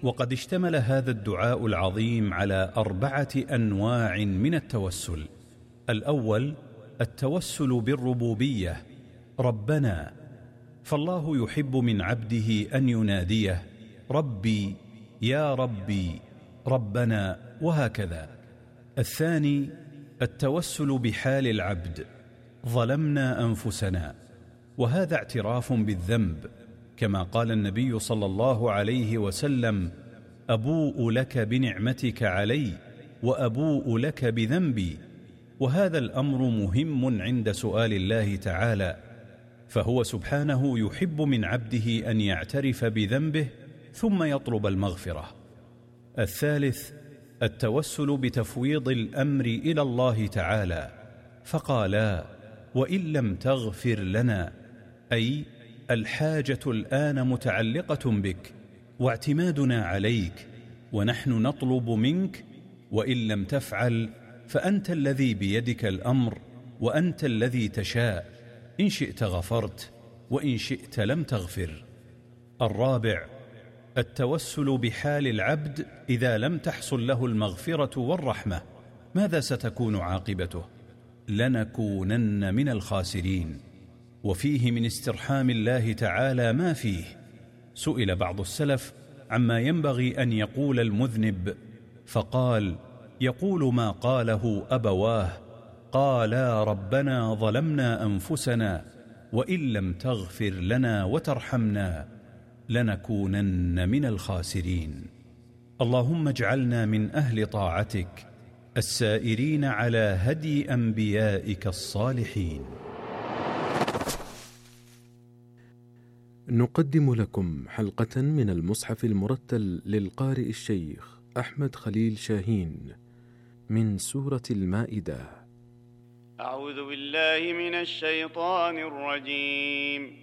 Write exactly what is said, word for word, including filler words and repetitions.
وقد اشتمل هذا الدعاء العظيم على أربعة أنواع من التوسل. الأول التوسل بالربوبية، ربنا، فالله يحب من عبده أن يناديه ربي يا ربي ربنا، وهكذا. الثاني التوسل بحال العبد، ظلمنا أنفسنا، وهذا اعتراف بالذنب، كما قال النبي صلى الله عليه وسلم أبوء لك بنعمتك علي وأبوء لك بذنبي. وهذا الأمر مهم عند سؤال الله تعالى، فهو سبحانه يحب من عبده أن يعترف بذنبه ثم يطلب المغفرة. الثالث التوسل بتفويض الأمر إلى الله تعالى، فقالا وإن لم تغفر لنا، أي الحاجة الآن متعلقة بك واعتمادنا عليك، ونحن نطلب منك، وإن لم تفعل فأنت الذي بيدك الأمر وأنت الذي تشاء، إن شئت غفرت وإن شئت لم تغفر. الرابع التوسل بحال العبد إذا لم تحصل له المغفرة والرحمة، ماذا ستكون عاقبته؟ لنكونن من الخاسرين. وفيه من استرحام الله تعالى ما فيه. سئل بعض السلف عما ينبغي أن يقول المذنب، فقال يقول ما قاله أبواه، قالا ربنا ظلمنا أنفسنا وإن لم تغفر لنا وترحمنا لنكونن من الخاسرين. اللهم اجعلنا من أهل طاعتك السائرين على هدي أنبيائك الصالحين. نقدم لكم حلقة من المصحف المرتل للقارئ الشيخ أحمد خليل شاهين من سورة المائدة. أعوذ بالله من الشيطان الرجيم.